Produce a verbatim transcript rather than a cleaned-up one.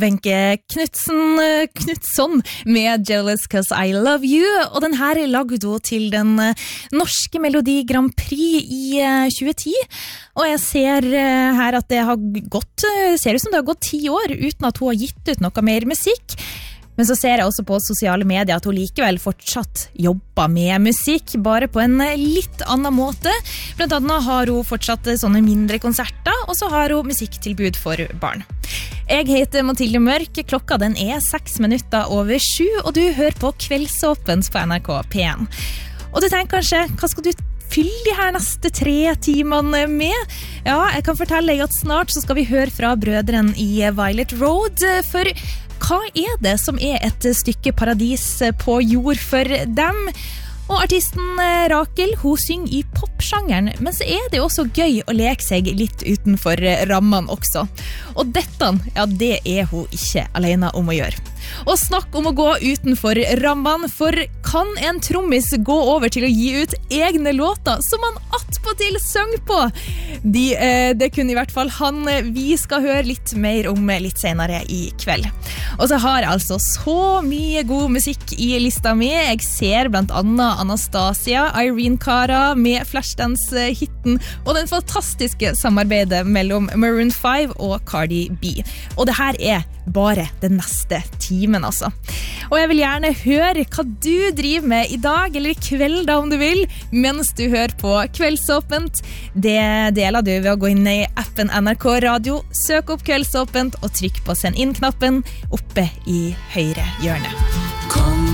Wenche Knutsen, Knutsson med Jealous Cause I Love You, og den her lagde hun til den norske Melodi Grand Prix i tjue ti, og jeg ser her at det har gått, ser ut som det har gått ti år uten at hun har gitt ut noe mer musikk. Men så ser jeg også på sosiale medier at hun likevel fortsatt jobber med musikk, bare på en litt annen måte. Blant annet har hun fortsatt sånne mindre konserter, og så har hun musikktilbud for barn. Jeg heter Mathilde Mørk, klokka den er seks minutter over sju, og du hører på Kveldsåpent på N R K P en. Og du tenker kanskje, hva skal du fylle de her neste tre timene med? Ja, jeg kan fortelle deg at snart så skal vi høre fra brødrene i Violet Road, for hva er det som er et stykke paradis på jord for dem? Og artisten Rakel, hun synger i popsjangeren, men så er det jo også gøy å leke seg litt utenfor rammene også. Og dette, ja, det er hun ikke alene om å gjøre. Og snakk om å gå utenfor rammene, for kan en trommis gå over til å gi ut egne låter som han attpåtil søng på? De, eh, det kunne i hvert fall han. Vi skal høre litt mer om litt senere i kveld. Og så har jeg altså så mye god musikk i lista mi. Jeg ser blant annet Anastasia, Irene Cara med Flashdance-hitten og den fantastiske samarbeidet mellom Maroon five og Cardi B. Og det her er bare den neste timen, altså. Og jeg vil gjerne høre hva du driver med i dag, eller i kveld da om du vil, mens du hører på Kveldsåpent. Det deler du ved å gå inn i appen N R K Radio, søk opp Kveldsåpent og trykk på send inn-knappen oppe i høyre hjørne.